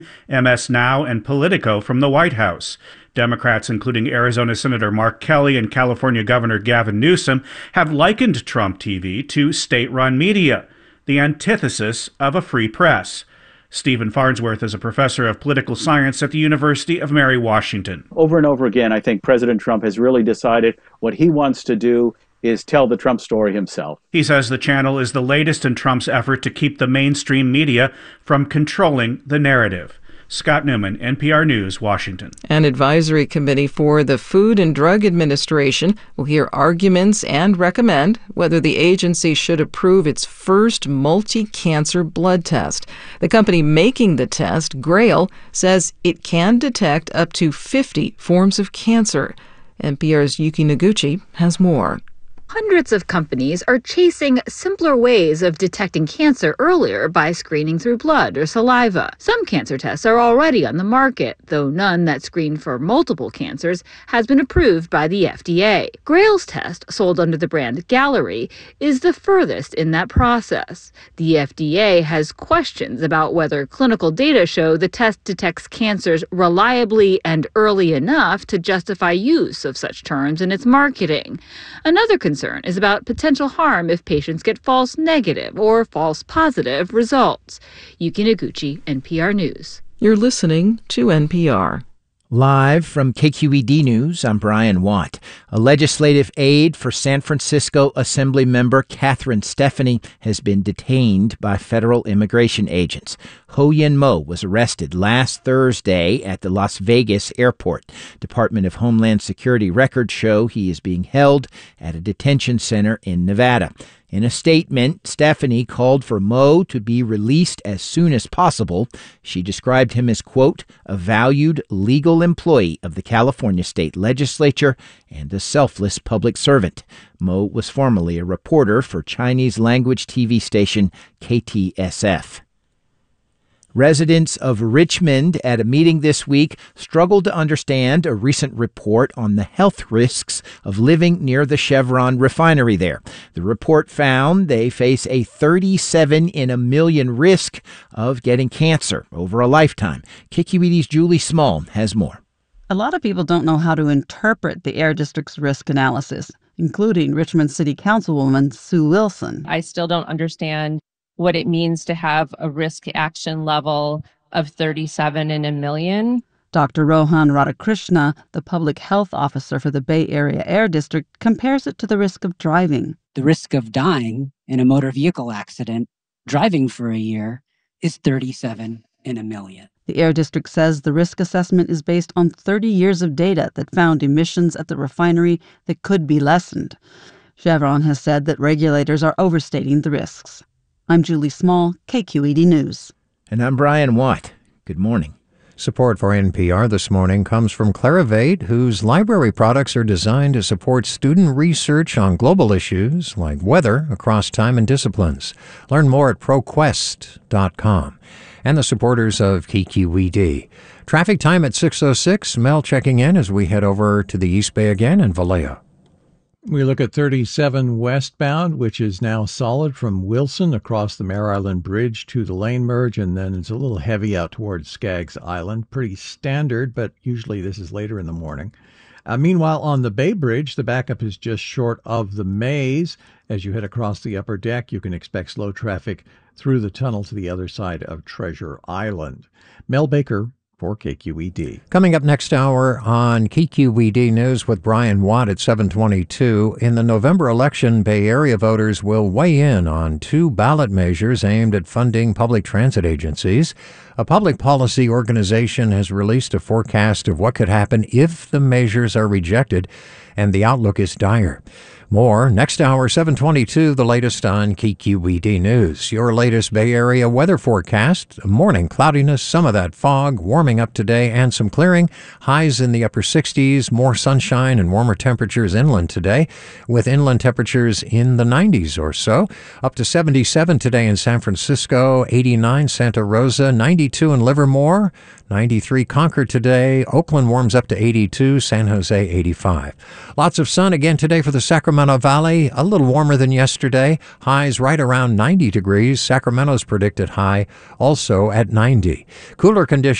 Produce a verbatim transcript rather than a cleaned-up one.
M S Now, and Politico from the White House. Democrats, including Arizona Senator Mark Kelly and California Governor Gavin Newsom, have likened Trump T V to state-run media, the antithesis of a free press. Stephen Farnsworth is a professor of political science at the University of Mary Washington. Over and over again, I think President Trump has really decided what he wants to do is tell the Trump story himself. He says the channel is the latest in Trump's effort to keep the mainstream media from controlling the narrative. Scott Newman, N P R News, Washington. An advisory committee for the Food and Drug Administration will hear arguments and recommend whether the agency should approve its first multi-cancer blood test. The company making the test, Grail, says it can detect up to fifty forms of cancer. N P R's Yuki Noguchi has more. Hundreds of companies are chasing simpler ways of detecting cancer earlier by screening through blood or saliva. Some cancer tests are already on the market, though none that screen for multiple cancers has been approved by the F D A. Grail's test, sold under the brand Galleri, is the furthest in that process. The F D A has questions about whether clinical data show the test detects cancers reliably and early enough to justify use of such terms in its marketing. Another concern is about potential harm if patients get false negative or false positive results. Yuki Noguchi, N P R News. You're listening to N P R. Live from K Q E D News, I'm Brian Watt. A legislative aide for San Francisco Assembly member Catherine Stefani has been detained by federal immigration agents. Ho-Yin Mo was arrested last Thursday at the Las Vegas airport. Department of Homeland Security records show he is being held at a detention center in Nevada. In a statement, Stefani called for Mo to be released as soon as possible. She described him as, quote, a valued legal employee of the California state legislature and a selfless public servant. Mo was formerly a reporter for Chinese language T V station K T S F. Residents of Richmond at a meeting this week struggled to understand a recent report on the health risks of living near the Chevron refinery there. The report found they face a thirty-seven in a million risk of getting cancer over a lifetime. K Q E D's Julie Small has more. A lot of people don't know how to interpret the Air District's risk analysis, including Richmond City Councilwoman Sue Wilson. I still don't understand what it means to have a risk action level of thirty-seven in a million. Doctor Rohan Radhakrishna, the public health officer for the Bay Area Air District, compares it to the risk of driving. The risk of dying in a motor vehicle accident, driving for a year, is thirty-seven in a million. The Air District says the risk assessment is based on thirty years of data that found emissions at the refinery that could be lessened. Chevron has said that regulators are overstating the risks. I'm Julie Small, K Q E D News. And I'm Brian Watt. Good morning. Support for N P R this morning comes from Clarivate, whose library products are designed to support student research on global issues like weather across time and disciplines. Learn more at ProQuest dot com. And the supporters of K Q E D. Traffic time at six oh six. Mel checking in as we head over to the East Bay again in Vallejo. We look at thirty-seven westbound, which is now solid from Wilson across the Mare Island Bridge to the lane merge, and then it's a little heavy out towards Skaggs Island. Pretty standard, but usually this is later in the morning. Uh, meanwhile, on the Bay Bridge, the backup is just short of the maze. As you head across the upper deck, you can expect slow traffic through the tunnel to the other side of Treasure Island. Mel Baker for K Q E D. Coming up next hour on K Q E D News with Brian Watt at seven twenty-two. In the November election, Bay Area voters will weigh in on two ballot measures aimed at funding public transit agencies. A public policy organization has released a forecast of what could happen if the measures are rejected, and the outlook is dire. More next hour, seven twenty-two, the latest on K Q E D News. Your latest Bay Area weather forecast. Morning cloudiness, some of that fog, warming up today and some clearing. Highs in the upper sixties, more sunshine and warmer temperatures inland today, with inland temperatures in the nineties or so. Up to seventy-seven today in San Francisco, eighty-nine Santa Rosa, ninety-two in Livermore, ninety-three Concord today. Oakland warms up to eighty-two, San Jose eighty-five. Lots of sun again today for the Sacramento Sacramento Valley, a little warmer than yesterday. Highs right around ninety degrees. Sacramento's predicted high also at ninety. Cooler conditions